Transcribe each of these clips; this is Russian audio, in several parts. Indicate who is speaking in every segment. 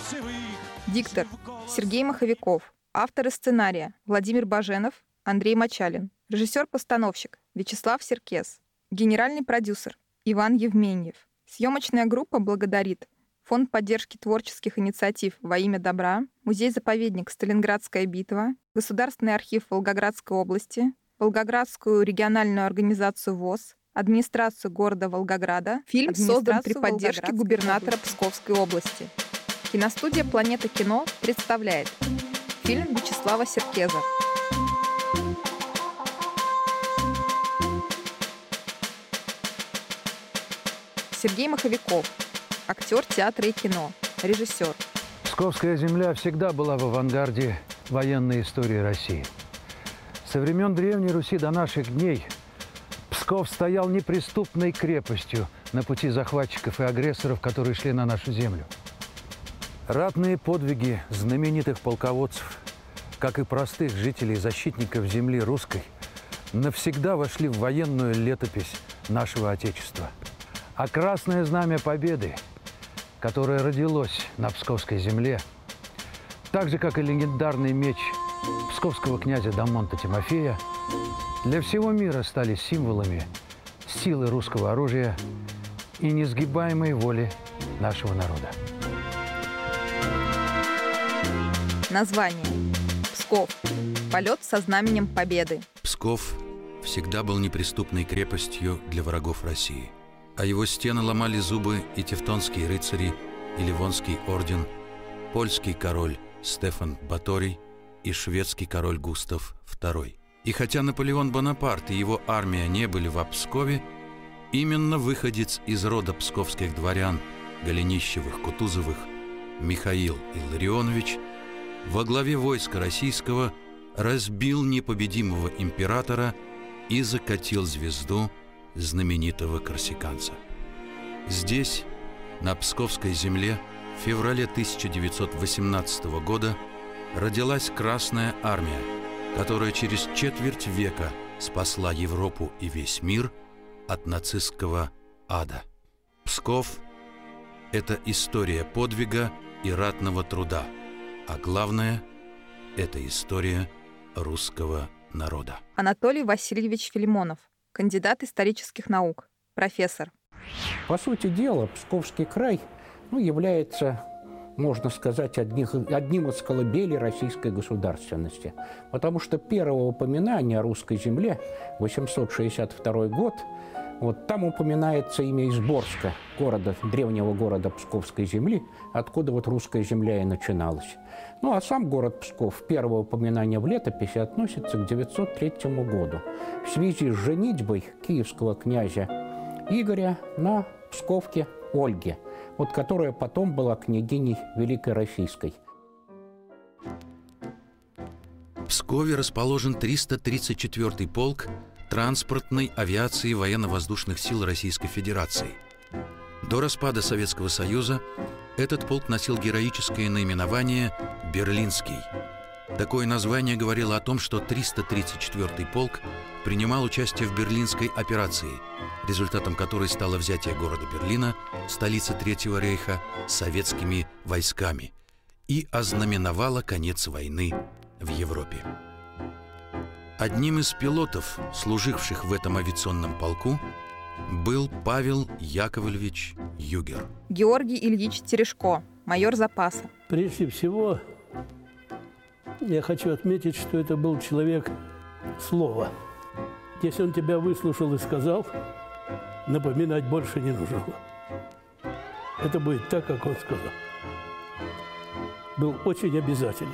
Speaker 1: Диктор Сергей Маховиков. Авторы сценария Владимир Баженов, Андрей Мочалин. Режиссер-постановщик Вячеслав Серкес. Генеральный продюсер Иван Евменьев. Съемочная группа благодарит Фонд поддержки творческих инициатив во имя добра, Музей-заповедник «Сталинградская битва», Государственный архив Волгоградской области, Волгоградскую региональную организацию ВОС, администрацию города Волгограда. Фильм создан при поддержке губернатора Псковской области. Киностудия «Планета кино» представляет фильм Вячеслава Серкеза. Сергей Маховиков, актер театра и кино, режиссер.
Speaker 2: Псковская земля всегда была в авангарде военной истории России. Со времен Древней Руси до наших дней Псков стоял неприступной крепостью на пути захватчиков и агрессоров, которые шли на нашу землю. Ратные подвиги знаменитых полководцев, как и простых жителей и защитников земли русской, навсегда вошли в военную летопись нашего Отечества. А Красное Знамя Победы, которое родилось на Псковской земле, так же, как и легендарный меч псковского князя Дамонта Тимофея, для всего мира стали символами силы русского оружия и несгибаемой воли нашего народа.
Speaker 1: Название. Псков. Полет со знаменем Победы.
Speaker 3: Псков всегда был неприступной крепостью для врагов России. А его стены ломали зубы и тевтонские рыцари, и Ливонский орден, польский король Стефан Баторий и шведский король Густав II. И хотя Наполеон Бонапарт и его армия не были в Пскове, именно выходец из рода псковских дворян Голенищевых, Кутузовых Михаил Илларионович во главе войска российского разбил непобедимого императора и закатил звезду знаменитого корсиканца. Здесь, на Псковской земле, в феврале 1918 года родилась Красная Армия, которая через четверть века спасла Европу и весь мир от нацистского ада. Псков – это история подвига и ратного труда, а главное – это история русского народа.
Speaker 1: Анатолий Васильевич Филимонов, кандидат исторических наук, профессор.
Speaker 4: По сути дела, Псковский край является, можно сказать, одним из колыбелей российской государственности. Потому что первое упоминание о русской земле, 862 год, там упоминается имя Изборска, древнего города Псковской земли, откуда русская земля и начиналась. А сам город Псков, первое упоминание в летописи, относится к 903 году в связи с женитьбой киевского князя Игоря на псковке Ольге, которая потом была княгиней Великой Российской.
Speaker 3: В Пскове расположен 334-й полк транспортной авиации военно-воздушных сил Российской Федерации. До распада Советского Союза этот полк носил героическое наименование «Берлинский». Такое название говорило о том, что 334-й полк принимал участие в Берлинской операции, результатом которой стало взятие города Берлина, столицы Третьего рейха, советскими войсками, и ознаменовало конец войны в Европе. Одним из пилотов, служивших в этом авиационном полку, был Павел Яковлевич Югер.
Speaker 1: Георгий Ильич Терешко, майор запаса.
Speaker 5: Прежде всего, я хочу отметить, что это был человек слова. Если он тебя выслушал и сказал, напоминать больше не нужно. Это будет так, как он сказал. Был очень обязательный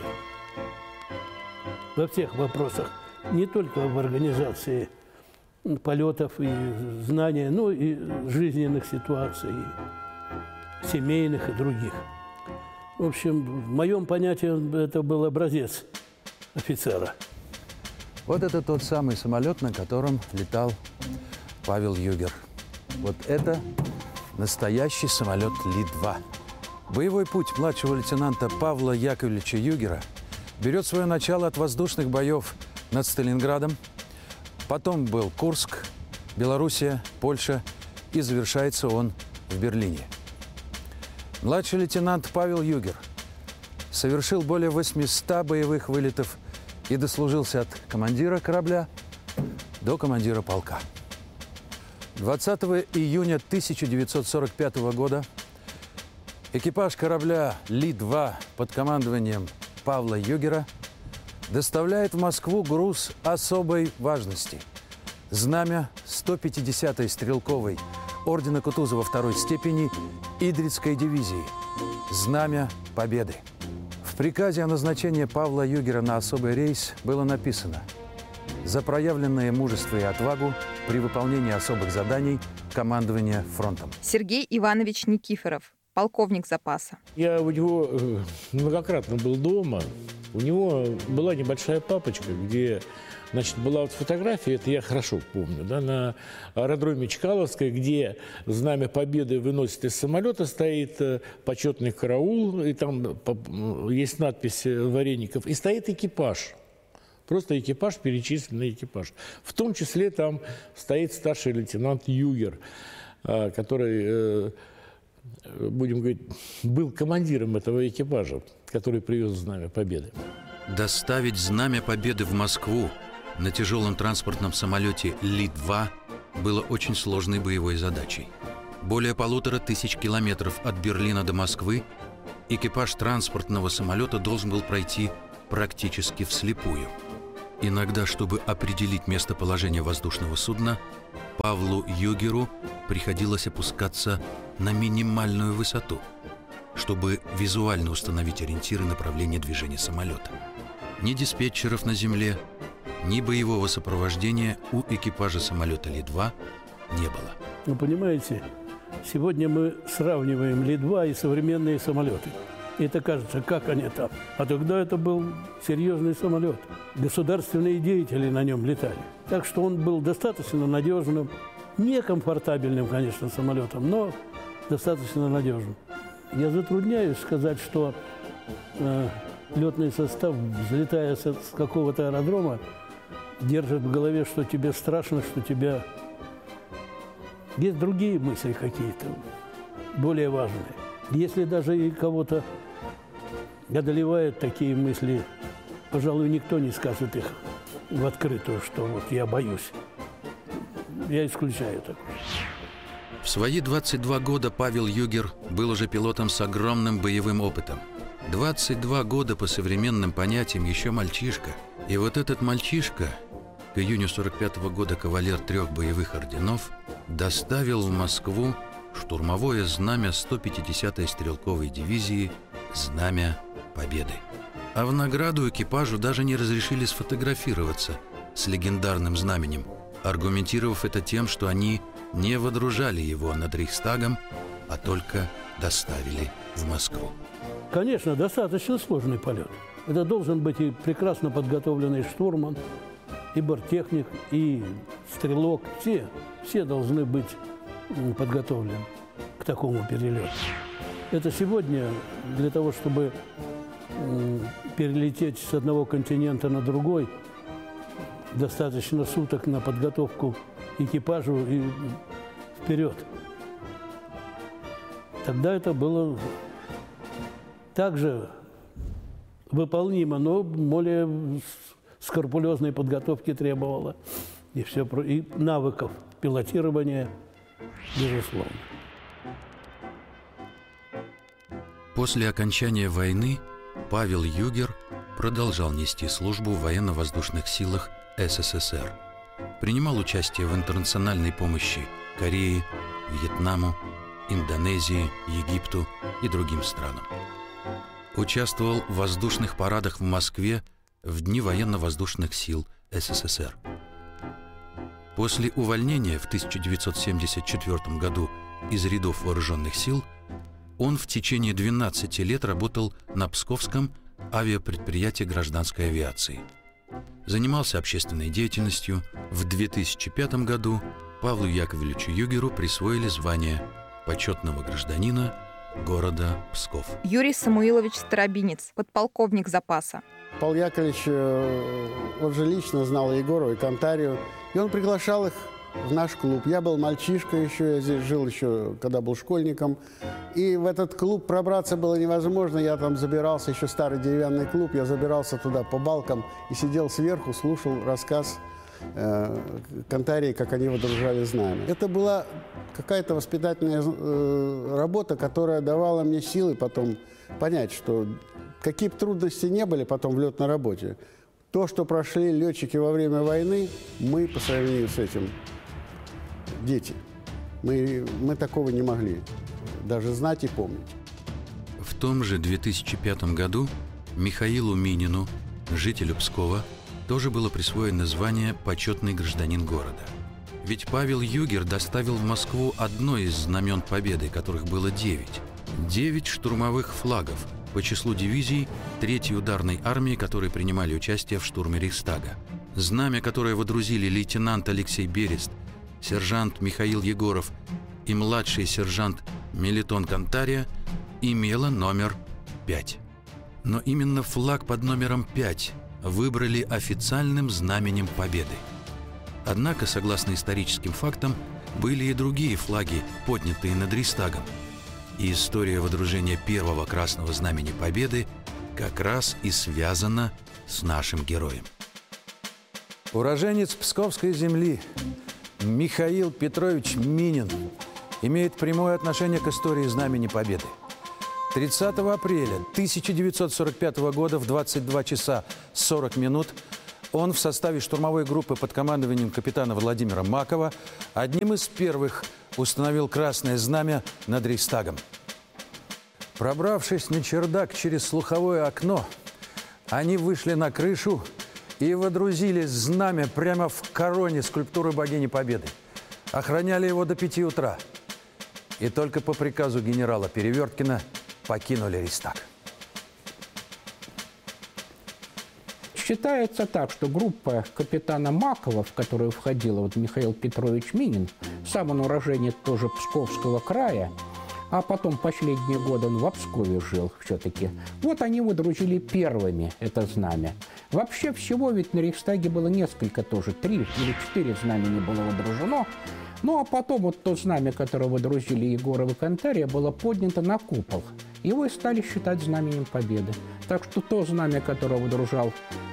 Speaker 5: во всех вопросах. Не только в организации полетов и знания, но и жизненных ситуаций, семейных и других. В общем, в моем понятии это был образец офицера.
Speaker 2: Вот это тот самый самолет, на котором летал Павел Югер. Вот это настоящий самолет Ли-2. Боевой путь младшего лейтенанта Павла Яковлевича Югера берет свое начало от воздушных боев над Сталинградом, потом был Курск, Белоруссия, Польша, и завершается он в Берлине. Младший лейтенант Павел Югер совершил более 800 боевых вылетов и дослужился от командира корабля до командира полка. 20 июня 1945 года экипаж корабля Ли-2 под командованием Павла Югера доставляет в Москву груз особой важности – знамя 150-й стрелковой ордена Кутузова второй степени Идрицкой дивизии, знамя Победы. В приказе о назначении Павла Югера на особый рейс было написано: «За проявленное мужество и отвагу при выполнении особых заданий командования фронтом».
Speaker 1: Сергей Иванович Никифоров, полковник запаса.
Speaker 6: Я у него многократно был дома. У него была небольшая папочка, где, значит, была вот фотография, это я хорошо помню, да, на аэродроме Чкаловской, где знамя Победы выносит из самолета, стоит почетный караул, и там есть надпись Вареников, и стоит экипаж. Просто экипаж, перечисленный экипаж. В том числе там стоит старший лейтенант Югер, который, будем говорить, был командиром этого экипажа, который привез знамя Победы.
Speaker 3: Доставить знамя Победы в Москву на тяжелом транспортном самолете Ли-2 было очень сложной боевой задачей. Более 1500 километров от Берлина до Москвы экипаж транспортного самолета должен был пройти практически вслепую. Иногда, чтобы определить местоположение воздушного судна, Павлу Югеру приходилось опускаться на минимальную высоту, чтобы визуально установить ориентиры направления движения самолета. Ни диспетчеров на земле, ни боевого сопровождения у экипажа самолета Ли-2 не было.
Speaker 5: Вы понимаете, сегодня мы сравниваем Ли-2 и современные самолеты. И это кажется, как они там. А тогда это был серьезный самолет. Государственные деятели на нем летали. Так что он был достаточно надежным, некомфортабельным, конечно, самолетом, но достаточно надежным. Я затрудняюсь сказать, что летный состав, взлетая с какого-то аэродрома, держит в голове, что тебе страшно, что тебя... Есть другие мысли какие-то, более важные. Если даже и кого-то одолевают такие мысли, пожалуй, никто не скажет их в открытую, что вот я боюсь. Я исключаю такое.
Speaker 3: В свои 22 года Павел Югер был уже пилотом с огромным боевым опытом. 22 года по современным понятиям еще мальчишка. И вот этот мальчишка, к июню 45 года кавалер 3 боевых орденов, доставил в Москву штурмовое знамя 150-й стрелковой дивизии «Знамя Победы». А в награду экипажу даже не разрешили сфотографироваться с легендарным знаменем, аргументировав это тем, что они не водружали его над Рейхстагом, а только доставили в Москву.
Speaker 5: Конечно, достаточно сложный полет. Это должен быть и прекрасно подготовленный штурман, и борттехник, и стрелок. Все должны быть подготовлены к такому перелету. Это сегодня для того, чтобы перелететь с одного континента на другой, достаточно суток на подготовку экипажу и вперед. Тогда это было также выполнимо, но более скрупулезной подготовки требовало. И навыков пилотирования, безусловно.
Speaker 3: После окончания войны Павел Югер продолжал нести службу в военно-воздушных силах СССР. Принимал участие в интернациональной помощи Корее, Вьетнаму, Индонезии, Египту и другим странам. Участвовал в воздушных парадах в Москве в Дни военно-воздушных сил СССР. После увольнения в 1974 году из рядов вооруженных сил он в течение 12 лет работал на Псковском авиапредприятии гражданской авиации. Занимался общественной деятельностью. В 2005 году Павлу Яковлевичу Югеру присвоили звание почетного гражданина города Псков.
Speaker 1: Юрий Самуилович Старобинец, подполковник запаса.
Speaker 7: Павел Яковлевич, он же лично знал Егорова и Кантарию, и он приглашал их в наш клуб. Я был мальчишка еще, я здесь жил еще, когда был школьником. И в этот клуб пробраться было невозможно. Я там забирался, еще старый деревянный клуб, я забирался туда по балкам и сидел сверху, слушал рассказ кантарии, как они водружали знамя. Это была какая-то воспитательная работа, которая давала мне силы потом понять, что какие бы трудности не были потом в летной работе, то, что прошли летчики во время войны, мы по сравнению с этим дети. Мы такого не могли даже знать и помнить.
Speaker 3: В том же 2005 году Михаилу Минину, жителю Пскова, тоже было присвоено звание «Почетный гражданин города». Ведь Павел Югер доставил в Москву одно из знамен Победы, которых было 9. 9 штурмовых флагов по числу дивизий 3-й ударной армии, которые принимали участие в штурме Рейхстага. Знамя, которое водрузили лейтенант Алексей Берест, сержант Михаил Егоров и младший сержант Мелитон Кантария, имело номер 5. Но именно флаг под номером 5 выбрали официальным знаменем Победы. Однако, согласно историческим фактам, были и другие флаги, поднятые над Рейхстагом. И история водружения первого красного знамени Победы как раз и связана с нашим героем.
Speaker 2: Уроженец Псковской земли Михаил Петрович Минин имеет прямое отношение к истории знамени Победы. 30 апреля 1945 года в 22 часа 40 минут он в составе штурмовой группы под командованием капитана Владимира Макова одним из первых установил красное знамя над Рейхстагом. Пробравшись на чердак через слуховое окно, они вышли на крышу и водрузили знамя прямо в короне скульптуры богини Победы. Охраняли его до 5 утра. И только по приказу генерала Переверткина покинули Рейхстаг.
Speaker 4: Считается так, что группа капитана Макова, в которую входила Михаил Петрович Минин, сам он уроженец тоже Псковского края, а потом последние годы он в Пскове жил все-таки. Вот они водрузили первыми это знамя. Вообще всего ведь на Рейхстаге было несколько тоже, 3 или 4 знамени было водружено. Ну а потом вот то знамя, которое водрузили Егоров и Кантария, было поднято на купол. Его и стали считать знаменем Победы. Так что то знамя, которое водружал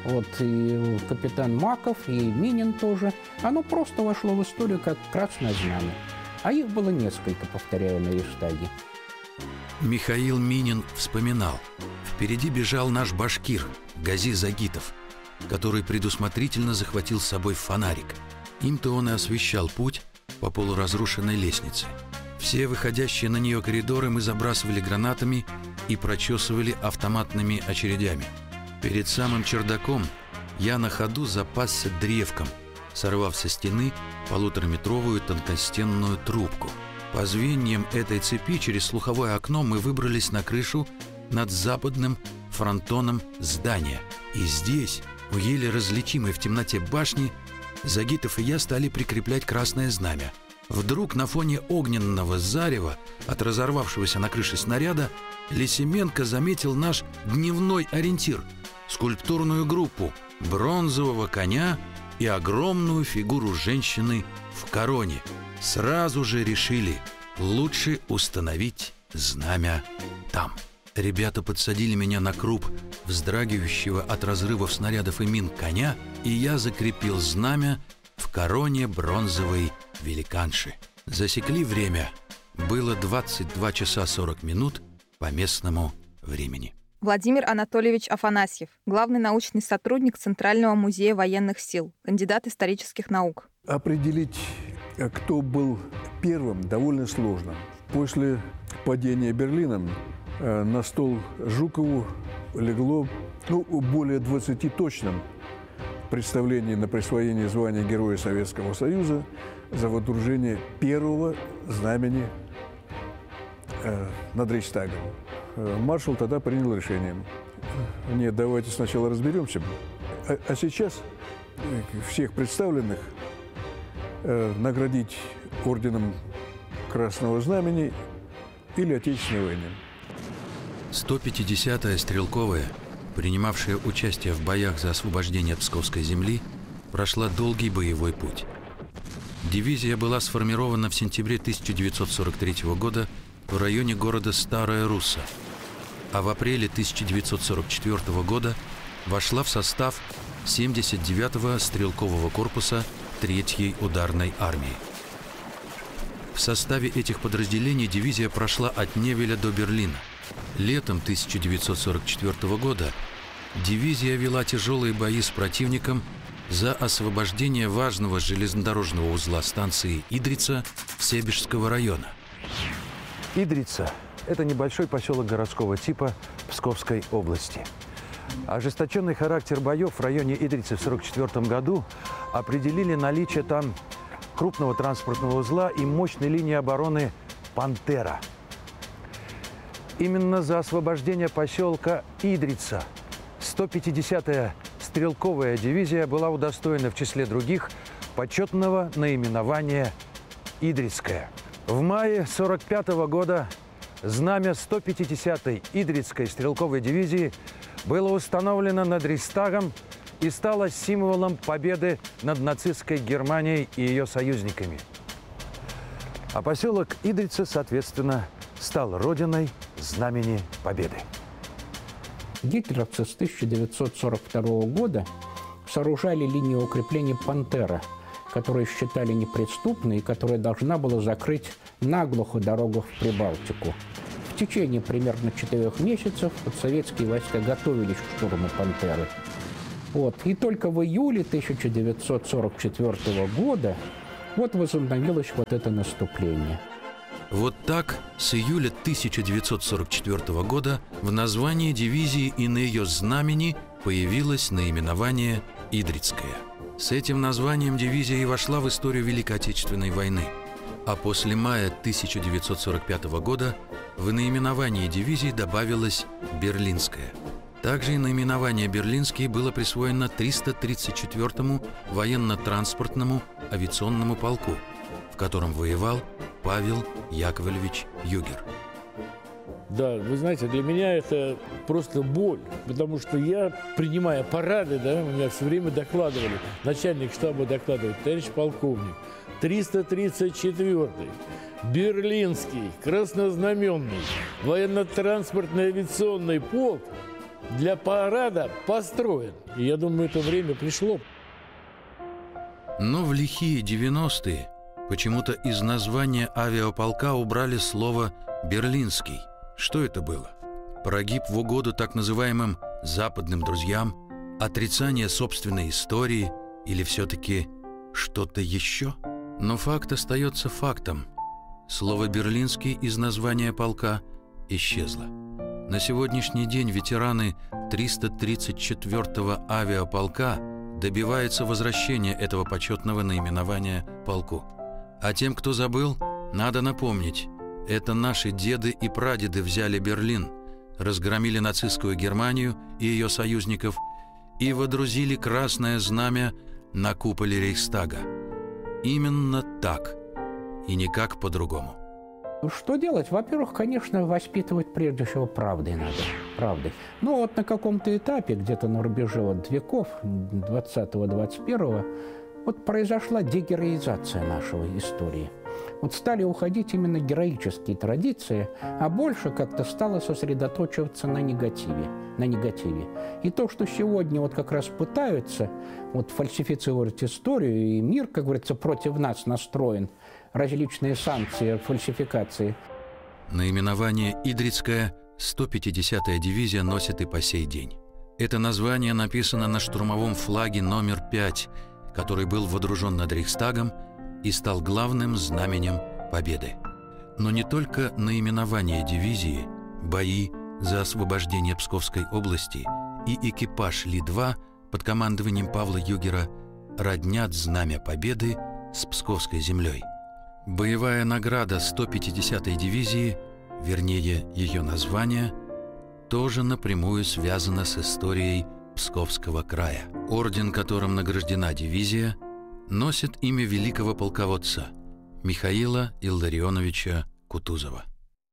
Speaker 4: и капитан Маков, и Минин тоже, оно просто вошло в историю как красное знамя. А их было несколько, повторяю, на Рейхстаге.
Speaker 3: Михаил Минин вспоминал: впереди бежал наш башкир Гази Загитов, который предусмотрительно захватил с собой фонарик. Им-то он и освещал путь по полуразрушенной лестнице. Все выходящие на нее коридоры мы забрасывали гранатами и прочесывали автоматными очередями. Перед самым чердаком я на ходу запасся древком, сорвав со стены 1,5-метровую тонкостенную трубку. По звеньям этой цепи через слуховое окно мы выбрались на крышу над западным фронтоном здания. И здесь, у еле различимой в темноте башни, Загитов и я стали прикреплять красное знамя. Вдруг на фоне огненного зарева от разорвавшегося на крыше снаряда Лисименко заметил наш дневной ориентир – скульптурную группу, бронзового коня и огромную фигуру женщины в короне. Сразу же решили – лучше установить знамя там. Ребята подсадили меня на круп вздрагивающего от разрывов снарядов и мин коня, и я закрепил знамя в короне бронзовой великанши. Засекли время. Было 22 часа 40 минут по местному времени.
Speaker 1: Владимир Анатольевич Афанасьев, главный научный сотрудник Центрального музея военных сил, кандидат исторических наук.
Speaker 8: Определить, кто был первым, довольно сложно. После падения Берлина на стол Жукову легло более 20 точным представлений на присвоение звания Героя Советского Союза за водружение первого знамени над Рейхстагом. Маршал тогда принял решение: нет, давайте сначала разберемся, а сейчас всех представленных наградить орденом Красного Знамени или Отечественной войны.
Speaker 3: 150-я стрелковая, принимавшая участие в боях за освобождение Псковской земли, прошла долгий боевой путь. Дивизия была сформирована в сентябре 1943 года в районе города Старая Русса, а в апреле 1944 года вошла в состав 79-го стрелкового корпуса 3-й ударной армии. В составе этих подразделений дивизия прошла от Невеля до Берлина. Летом 1944 года дивизия вела тяжелые бои с противником за освобождение важного железнодорожного узла станции Идрица Себежского района.
Speaker 2: Идрица – это небольшой поселок городского типа Псковской области. Ожесточенный характер боев в районе Идрицы в 1944 году определили наличие там крупного транспортного узла и мощной линии обороны «Пантера». Именно за освобождение поселка Идрица 150-я стрелковая дивизия была удостоена в числе других почетного наименования «Идрицкая». В мае 1945 года знамя 150-й Идрицкой стрелковой дивизии было установлено над Рейхстагом и стало символом победы над нацистской Германией и ее союзниками. А поселок Идрица, соответственно, стал родиной Знамени Победы.
Speaker 4: Гитлеровцы с 1942 года сооружали линию укрепления «Пантера», которую считали неприступной и которая должна была закрыть наглухо дорогу в Прибалтику. В течение примерно 4 месяцев советские войска готовились к штурму «Пантеры». И только в июле 1944 года возобновилось это наступление.
Speaker 3: Вот так с июля 1944 года в названии дивизии и на ее знамени появилось наименование «Идрицкая». С этим названием дивизия и вошла в историю Великой Отечественной войны. А после мая 1945 года в наименовании дивизии добавилось «Берлинская». Также и наименование «Берлинский» было присвоено 334-му военно-транспортному авиационному полку, в котором воевал Павел Яковлевич Югер.
Speaker 6: Да, вы знаете, для меня это просто боль, потому что я, принимая парады, у меня все время докладывали, начальник штаба докладывает: товарищ полковник, 334-й Берлинский краснознаменный военно-транспортный авиационный полк для парада построен. И я думаю, это время пришло.
Speaker 3: Но в лихие 90-е почему-то из названия авиаполка убрали слово «Берлинский». Что это было? Прогиб в угоду так называемым «западным друзьям», отрицание собственной истории или все-таки что-то еще? Но факт остается фактом. Слово «Берлинский» из названия полка исчезло. На сегодняшний день ветераны 334-го авиаполка добиваются возвращения этого почетного наименования полку. А тем, кто забыл, надо напомнить: это наши деды и прадеды взяли Берлин, разгромили нацистскую Германию и ее союзников и водрузили красное знамя на куполе Рейхстага. Именно так и никак по-другому.
Speaker 4: Что делать? Во-первых, конечно, воспитывать прежде всего правдой надо. Правдой. Но на каком-то этапе, где-то на рубеже веков, 20-21, произошла дегероизация нашей истории. Стали уходить именно героические традиции, а больше как-то стало сосредоточиваться на негативе. И то, что сегодня как раз пытаются фальсифицировать историю, и мир, как говорится, против нас настроен, различные санкции, фальсификации.
Speaker 3: Наименование «Идрицкая» 150-я дивизия носит и по сей день. Это название написано на штурмовом флаге номер 5, который был водружен над Рейхстагом и стал главным знаменем победы. Но не только наименование дивизии, бои за освобождение Псковской области и экипаж Ли-2 под командованием Павла Югера роднят знамя победы с Псковской землей. Боевая награда 150-й дивизии, вернее ее название, тоже напрямую связана с историей Псковского края. Орден, которым награждена дивизия, носит имя великого полководца Михаила Илларионовича Кутузова.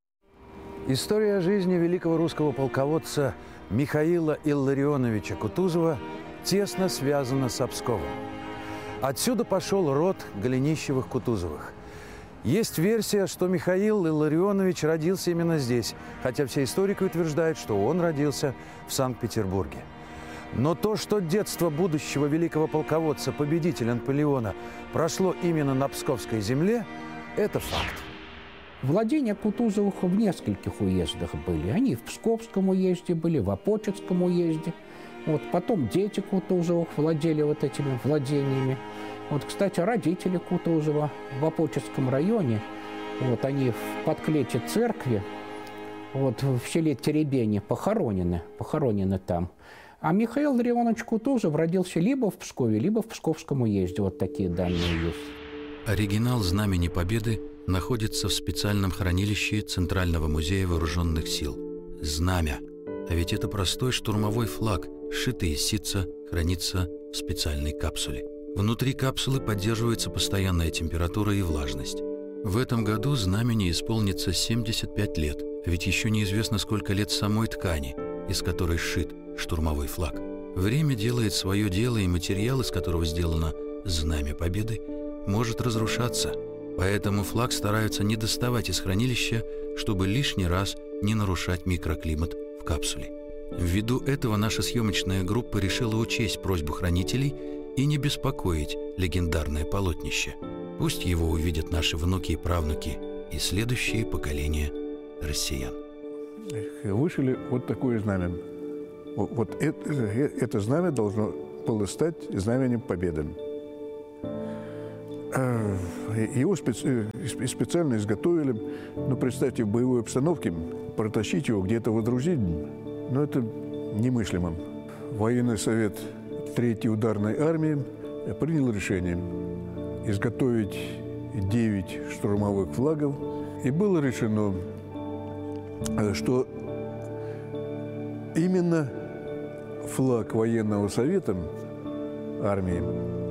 Speaker 2: История жизни великого русского полководца Михаила Илларионовича Кутузова тесно связана с Псковом. Отсюда пошел род Голенищевых-Кутузовых. Есть версия, что Михаил Илларионович родился именно здесь, хотя все историки утверждают, что он родился в Санкт-Петербурге. Но то, что детство будущего великого полководца, победителя Наполеона, прошло именно на Псковской земле, это факт.
Speaker 4: Владения Кутузовых в нескольких уездах были. Они в Псковском уезде были, в Опочецком уезде. Вот, потом дети Кутузовых владели вот этими владениями. Вот, кстати, родители Кутузова в Опочецком районе, вот, они в подклете церкви, вот, в селе Теребени похоронены там. А Михаил Ларионович Кутузов родился либо в Пскове, либо в Псковском уезде. Вот такие данные есть.
Speaker 3: Оригинал Знамени Победы находится в специальном хранилище Центрального музея вооруженных сил. Знамя. А ведь это простой штурмовой флаг, сшитый из ситца, хранится в специальной капсуле. Внутри капсулы поддерживается постоянная температура и влажность. В этом году знамени исполнится 75 лет, ведь еще неизвестно, сколько лет самой ткани, из которой сшит штурмовой флаг. Время делает свое дело, и материал, из которого сделано Знамя Победы, может разрушаться. Поэтому флаг стараются не доставать из хранилища, чтобы лишний раз не нарушать микроклимат в капсуле. Ввиду этого наша съемочная группа решила учесть просьбу хранителей и не беспокоить легендарное полотнище. Пусть его увидят наши внуки и правнуки и следующие поколения россиян.
Speaker 8: Вышили вот такое знамя. Вот это знамя должно было стать знаменем Победы. Его специально изготовили, но представьте, в боевой обстановке протащить его, где-то водрузить, но это немыслимо. Военный совет 3-й ударной армии принял решение изготовить 9 штурмовых флагов, и было решено, что именно флаг военного совета армии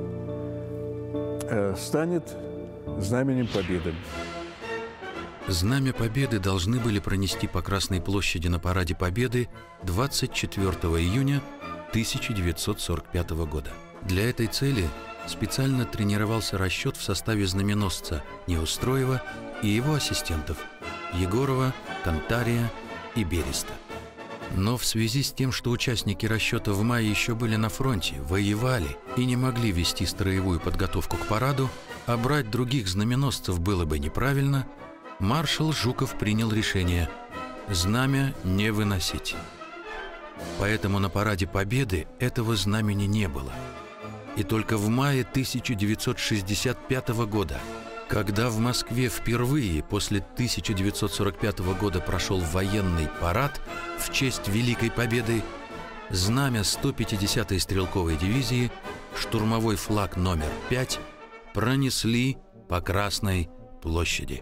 Speaker 8: станет знаменем Победы.
Speaker 3: Знамя Победы должны были пронести по Красной площади на Параде Победы 24 июня 1945 года. Для этой цели специально тренировался расчет в составе знаменосца Неустроева и его ассистентов Егорова, Кантария и Береста. Но в связи с тем, что участники расчета в мае еще были на фронте, воевали и не могли вести строевую подготовку к параду, а брать других знаменосцев было бы неправильно, маршал Жуков принял решение знамя не выносить. Поэтому на Параде Победы этого знамени не было. И только в мае 1965 года, когда в Москве впервые после 1945 года прошел военный парад в честь Великой Победы, знамя 150-й стрелковой дивизии, штурмовой флаг номер 5, пронесли по Красной площади.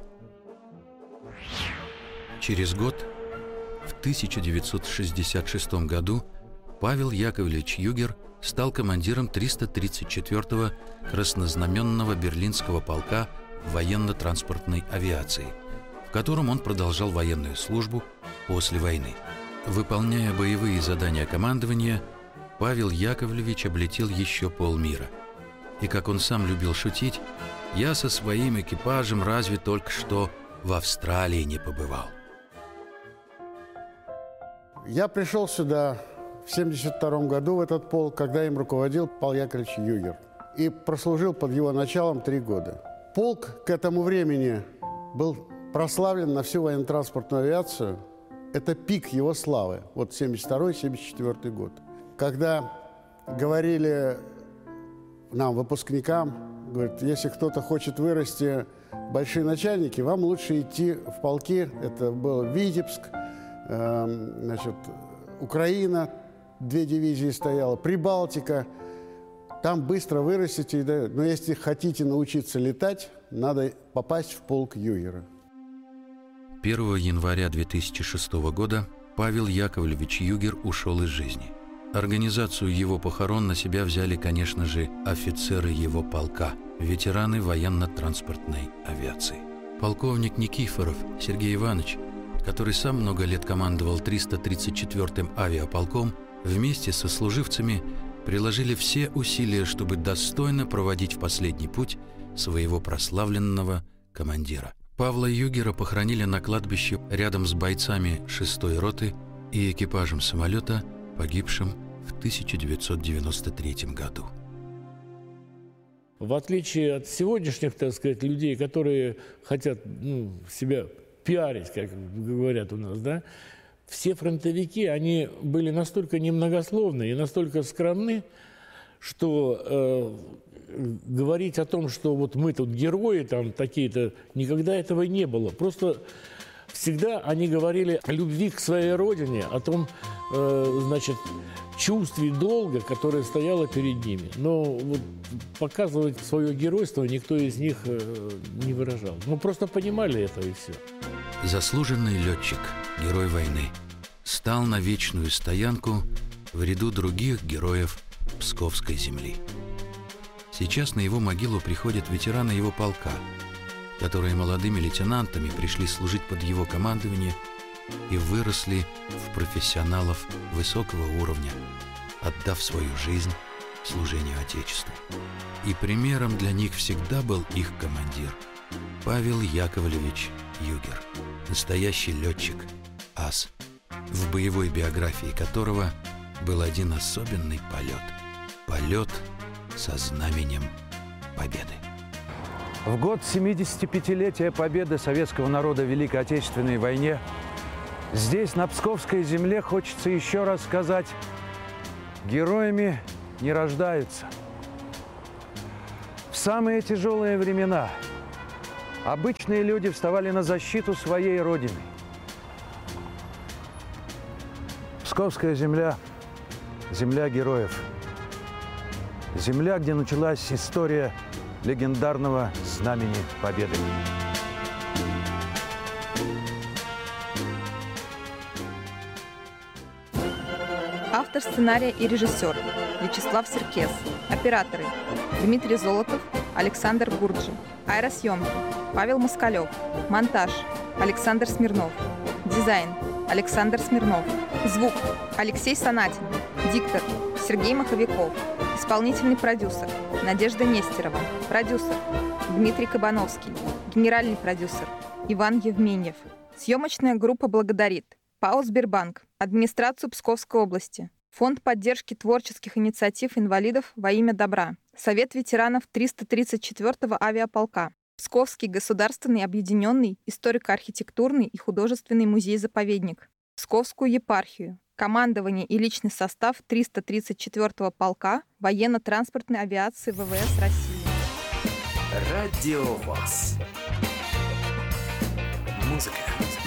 Speaker 3: Через год, в 1966 году, Павел Яковлевич Югер стал командиром 334-го краснознаменного Берлинского полка военно-транспортной авиации, в котором он продолжал военную службу после войны. Выполняя боевые задания командования, Павел Яковлевич облетел еще полмира. И, как он сам любил шутить, «Я со своим экипажем разве только что в Австралии не побывал».
Speaker 7: Я пришел сюда в 1972 году в этот полк, когда им руководил Павел Яковлевич Югер. И прослужил под его началом 3 года. Полк к этому времени был прославлен на всю военно-транспортную авиацию. Это пик его славы. Вот 1972-1974 год. Когда говорили нам, выпускникам, говорят, если кто-то хочет вырасти большие начальники, вам лучше идти в полки. Это был Витебск, Украина, 2 дивизии стояло, Прибалтика. Там быстро вырастите. Но если хотите научиться летать, надо попасть в полк Югера.
Speaker 3: 1 января 2006 года Павел Яковлевич Югер ушел из жизни. Организацию его похорон на себя взяли, конечно же, офицеры его полка, ветераны военно-транспортной авиации. Полковник Никифоров Сергей Иванович, который сам много лет командовал 334-м авиаполком, вместе со служивцами приложили все усилия, чтобы достойно проводить в последний путь своего прославленного командира. Павла Югера похоронили на кладбище рядом с бойцами 6-й роты и экипажем самолета, погибшим в 1993 году.
Speaker 6: В отличие от сегодняшних, так сказать, людей, которые хотят себя пиарить, как говорят у нас, да, все фронтовики, они были настолько немногословны и настолько скромны, что говорить о том, что вот мы тут герои, там такие-то, никогда этого не было. Просто всегда они говорили о любви к своей родине, о том, значит, чувстве долга, которое стояло перед ними. Но вот показывать свое геройство никто из них не выражал. Ну, просто понимали это и все.
Speaker 3: Заслуженный летчик, герой войны, стал на вечную стоянку в ряду других героев Псковской земли. Сейчас на его могилу приходят ветераны его полка, которые молодыми лейтенантами пришли служить под его командование и выросли в профессионалов высокого уровня, отдав свою жизнь служению Отечеству. И примером для них всегда был их командир Павел Яковлевич Югер, настоящий летчик, ас, в боевой биографии которого был один особенный полет. Полет со знаменем Победы.
Speaker 2: В год 75-летия победы советского народа в Великой Отечественной войне здесь, на Псковской земле, хочется еще раз сказать: героями не рождаются. В самые тяжелые времена обычные люди вставали на защиту своей родины. Псковская земля – земля героев. Земля, где началась история легендарного Знамени Победы.
Speaker 1: Автор сценария и режиссер Вячеслав Серкес. Операторы Дмитрий Золотов, Александр Гурджи. Аэросъемки Павел Москалев. Монтаж Александр Смирнов. Дизайн Александр Смирнов. Звук Алексей Санатин. Диктор Сергей Маховиков. Исполнительный продюсер Надежда Нестерова. Продюсер Дмитрий Кабановский. Генеральный продюсер Иван Евменьев. Съемочная группа благодарит ПАО «Сбербанк», администрацию Псковской области, Фонд поддержки творческих инициатив инвалидов во имя добра, Совет ветеранов 334-го авиаполка, Псковский государственный объединенный историко-архитектурный и художественный музей-заповедник, Псковскую епархию, командование и личный состав 334-го полка военно-транспортной авиации ВВС России.
Speaker 9: Радиовоз. Музыка